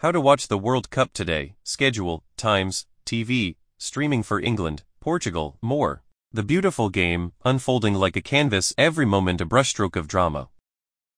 How to watch the World Cup today, schedule, times, TV, streaming for England, Portugal, more. The beautiful game, unfolding like a canvas, every moment a brushstroke of drama.